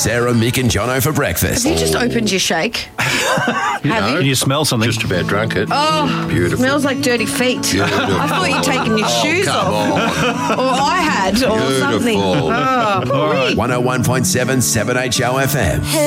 Sarah, Mick and Jono for breakfast. Have you just opened your shake? Have you? Can you smell something? Just about drunk it. Oh, beautiful. Smells like dirty feet. Beautiful. I thought you'd taken your shoes Come off. on. Or I had, or something. Beautiful. Oh, 101.7 7HO FM.